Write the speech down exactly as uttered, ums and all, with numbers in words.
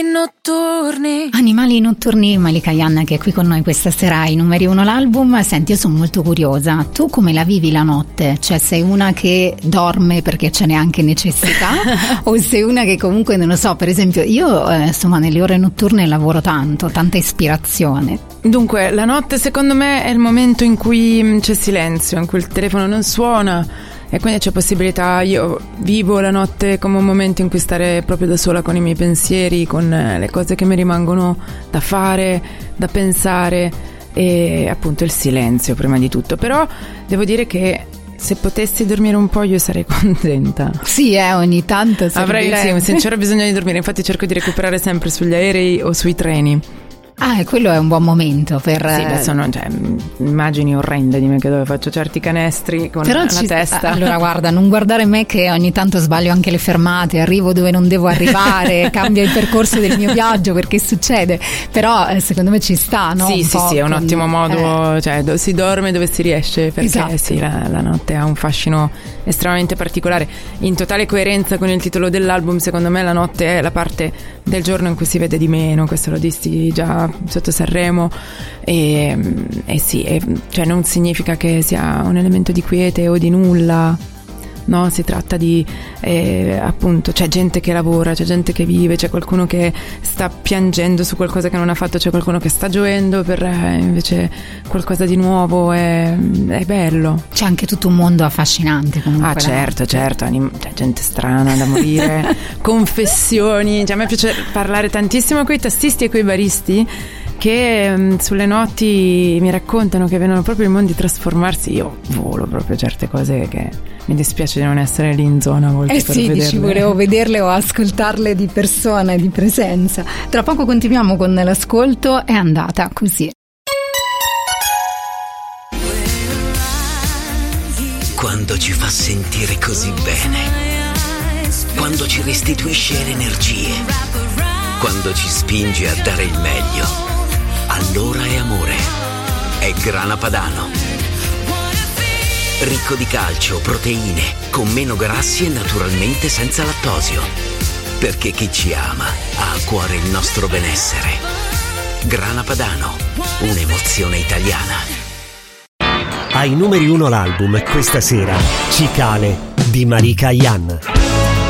Notturni. Animali notturni, Malika Ayane che è qui con noi questa sera ai numeri uno l'album. Senti, io sono molto curiosa, tu come la vivi la notte? Cioè, sei una che dorme perché ce n'è anche necessità o sei una che comunque, non lo so, per esempio io eh, insomma nelle ore notturne lavoro tanto, tanta ispirazione. Dunque, la notte secondo me è il momento in cui c'è silenzio, in cui il telefono non suona e quindi c'è possibilità. Io vivo la notte come un momento in cui stare proprio da sola con i miei pensieri, con le cose che mi rimangono da fare, da pensare, e appunto il silenzio prima di tutto. Però devo dire che se potessi dormire un po' io sarei contenta. Sì, eh, ogni tanto avrei sì, un sincero bisogno di dormire, infatti cerco di recuperare sempre sugli aerei o sui treni. Ah, e quello è un buon momento per... Sì, beh, sono cioè, immagini orrende di me che dove faccio certi canestri con Però la ci... testa. Allora guarda, non guardare me che ogni tanto sbaglio anche le fermate, arrivo dove non devo arrivare, cambio il percorso del mio viaggio perché succede, però eh, secondo me ci sta, no? Sì, un sì, po' sì, è un con... ottimo modo, eh. cioè do, si dorme dove si riesce, perché esatto. sì, la, la notte ha un fascino estremamente particolare. In totale coerenza con il titolo dell'album, secondo me la notte è la parte del giorno in cui si vede di meno, questo lo dissi già sotto Sanremo. E, e sì, e, cioè non significa che sia un elemento di quiete o di nulla, no, si tratta di eh, appunto c'è gente che lavora, c'è gente che vive, c'è qualcuno che sta piangendo su qualcosa che non ha fatto, c'è qualcuno che sta gioendo per eh, invece qualcosa di nuovo, è, è bello. C'è anche tutto un mondo affascinante comunque. Ah certo, certo, anim- c'è gente strana da morire, confessioni, cioè a me piace parlare tantissimo con i tastisti e con i baristi che mh, sulle notti mi raccontano che vedono proprio il mondo trasformarsi. Io volo proprio certe cose che mi dispiace di non essere lì in zona a volte eh per sì, vederle. dici volevo vederle o ascoltarle di persona, di presenza. Tra poco continuiamo con l'ascolto, è andata così. Quando ci fa sentire così bene, quando ci restituisce le energie, quando ci spinge a dare il meglio, allora è amore, è Grana Padano. Ricco di calcio, proteine, con meno grassi e naturalmente senza lattosio. Perché chi ci ama ha a cuore il nostro benessere. Grana Padano, un'emozione italiana. Ai numeri uno l'album questa sera, Cicale di Malika Ayane.